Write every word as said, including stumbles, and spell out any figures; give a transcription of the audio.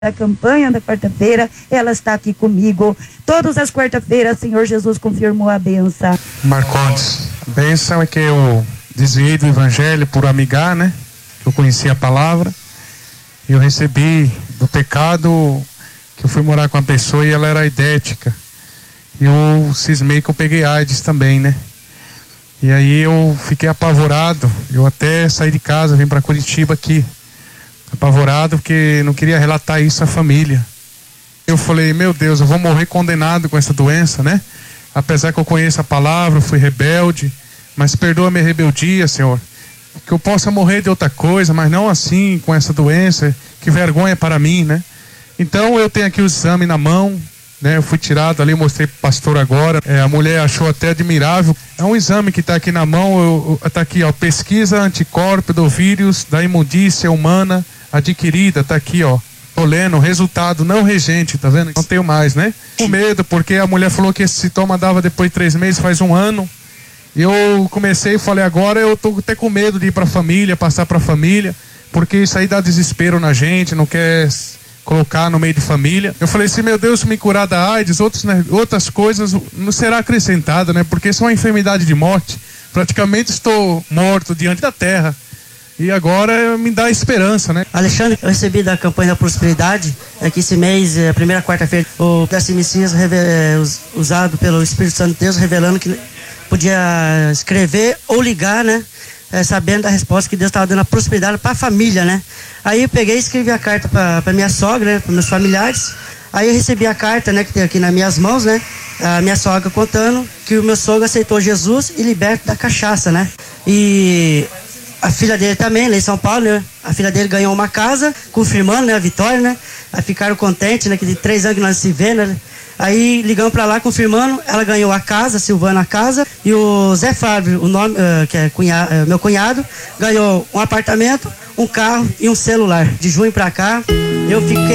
A campanha da quarta-feira, ela está aqui comigo. Todas as quarta-feiras, Senhor Jesus confirmou a benção. Marcondes, a benção é que eu desviei do evangelho por amigar, né? Eu conheci a palavra e eu recebi do pecado que eu fui morar com uma pessoa e ela era idética. E eu cismei que eu peguei AIDS também, né? E aí eu fiquei apavorado. Eu até saí de casa, vim para Curitiba aqui. Apavorado porque não queria relatar isso à família. Eu falei, meu Deus, eu vou morrer condenado com essa doença, né? Apesar que eu conheço a palavra, fui rebelde, mas perdoa a minha rebeldia, Senhor. Que eu possa morrer de outra coisa, mas não assim, com essa doença. Que vergonha para mim, né? Então eu tenho aqui o exame na mão, né? Eu fui tirado ali, mostrei pro pastor agora. É, a mulher achou até admirável. É um exame que está aqui na mão, está aqui, ó, pesquisa anticorpo do vírus da imundícia humana adquirida, tá aqui, ó. Tô lendo, resultado não regente, tá vendo? Não tenho mais, né? Com medo, porque a mulher falou que esse sintoma dava depois de três meses, faz um ano. E eu comecei e falei, agora eu tô até com medo de ir pra família, passar pra família, porque isso aí dá desespero na gente, não quer colocar no meio de família. Eu falei assim, meu Deus, se me curar da AIDS, outros, né, outras coisas não será acrescentada, né? Porque isso é uma enfermidade de morte. Praticamente estou morto diante da terra. E agora me dá esperança, né? Alexandre, eu recebi da campanha da prosperidade, é que esse mês, a primeira quarta-feira, o Péssimo Messias usado pelo Espírito Santo de Deus, revelando que podia escrever ou ligar, né? É, sabendo da resposta que Deus estava dando a prosperidade para a família, né? Aí eu peguei e escrevi a carta para minha sogra, né? Para meus familiares. Aí eu recebi a carta, né? Que tem aqui nas minhas mãos, né? A minha sogra contando que o meu sogro aceitou Jesus e liberto da cachaça, né? E a filha dele também, lá em São Paulo, né? A filha dele ganhou uma casa, confirmando, né, a vitória, né? Aí ficaram contentes, né? Que de três anos que nós se vê, né? Aí ligamos pra lá, confirmando, ela ganhou a casa, a Silvana a casa, e o Zé Fábio, o nome, uh, que é cunhado, uh, meu cunhado, ganhou um apartamento, um carro e um celular. De junho pra cá, eu fiquei